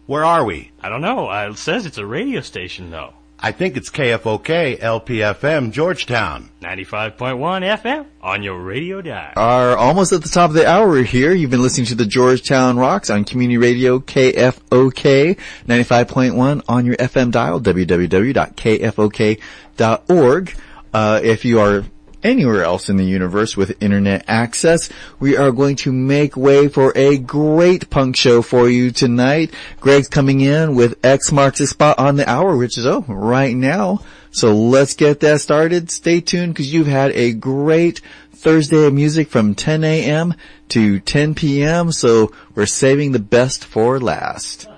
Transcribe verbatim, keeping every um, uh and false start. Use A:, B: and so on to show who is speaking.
A: Where are we?
B: I don't know. Uh, it says it's a radio station, though.
A: I think it's K F O K, L P F M, Georgetown.
B: ninety-five point one F M on your radio dial.
C: Are almost at the top of the hour here. You've been listening to the Georgetown Rocks on Community Radio K F O K ninety-five point one on your F M dial, w w w dot k f o k dot org. Uh, if you are anywhere else in the universe with internet access, we are going to make way for a great punk show for you tonight. Greg's coming in with X marks the spot on the hour, which is, oh, right now. So let's get that started. Stay tuned because you've had a great Thursday of music from ten a.m. to ten p.m. So we're saving the best for last.